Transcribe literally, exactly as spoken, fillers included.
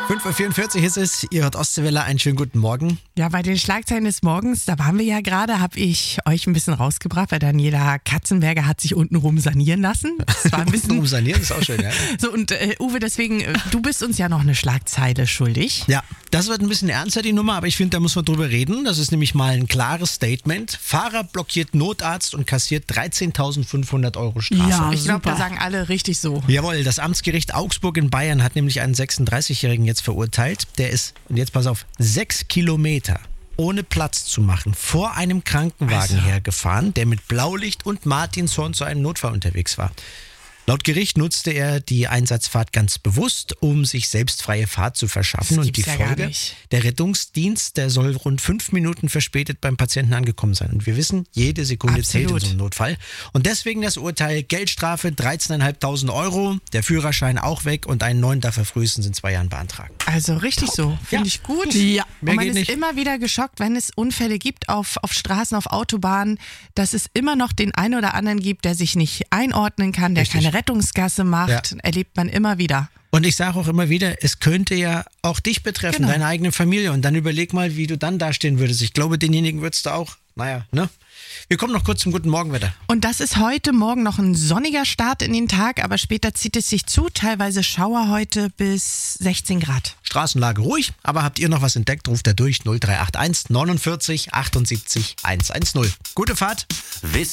fünf Uhr vierundvierzig ist es, ihr hört Ostseewelle, einen schönen guten Morgen. Ja, bei den Schlagzeilen des Morgens, da waren wir ja gerade, habe ich euch ein bisschen rausgebracht, weil Daniela Katzenberger hat sich untenrum sanieren lassen. Das war ein bisschen untenrum sanieren, ist auch schön, ja. So, und äh, Uwe, deswegen, äh, du bist uns ja noch eine Schlagzeile schuldig. Ja, das wird ein bisschen ernster, die Nummer, aber ich finde, da muss man drüber reden. Das ist nämlich mal ein klares Statement. Fahrer blockiert Notarzt und kassiert dreizehntausendfünfhundert Euro Strafe. Ja, ich glaube, da sagen alle richtig so. Jawohl, das Amtsgericht Augsburg in Bayern hat nämlich einen sechsunddreißigjährigen jetzt verurteilt. Der ist, und jetzt pass auf, sechs Kilometer ohne Platz zu machen vor einem Krankenwagen Also. hergefahren, der mit Blaulicht und Martinshorn zu einem Notfall unterwegs war. Laut Gericht nutzte er die Einsatzfahrt ganz bewusst, um sich selbst freie Fahrt zu verschaffen. Das Und die gibt's ja gar Folge, nicht. der Rettungsdienst, der soll rund fünf Minuten verspätet beim Patienten angekommen sein. Und wir wissen, jede Sekunde zählt in Absolut. so einem Notfall. Und deswegen das Urteil: Geldstrafe dreizehntausendfünfhundert Euro, der Führerschein auch weg und einen neuen darf er frühestens in zwei Jahren beantragen. Also richtig so, finde Ja. ich gut. Ja. Mehr Und man geht ist nicht. immer wieder geschockt, wenn es Unfälle gibt auf, auf Straßen, auf Autobahnen, dass es immer noch den einen oder anderen gibt, der sich nicht einordnen kann, der Richtig. keine Rettungsgasse macht, Ja. erlebt man immer wieder. Und ich sage auch immer wieder, es könnte ja auch dich betreffen, Genau. deine eigene Familie. Und dann überleg mal, wie du dann dastehen würdest. Ich glaube, denjenigen würdest du auch, naja, ne? Wir kommen noch kurz zum guten Morgenwetter. Und das ist heute Morgen noch ein sonniger Start in den Tag, aber später zieht es sich zu, teilweise Schauer heute bis sechzehn Grad. Straßenlage ruhig, aber habt ihr noch was entdeckt, ruft er durch null drei acht eins neunundvierzig achtundsiebzig hundertzehn. Gute Fahrt. Wissen